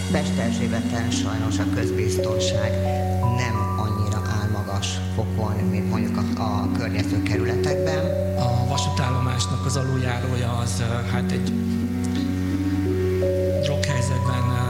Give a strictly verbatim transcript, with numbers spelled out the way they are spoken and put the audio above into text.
Pest Erzsébeten sajnos a közbiztonság nem annyira áll magas fokon, mint mondjuk a, a környező kerületekben. A vasútállomásnak az aluljárója az hát egy droghelyzetben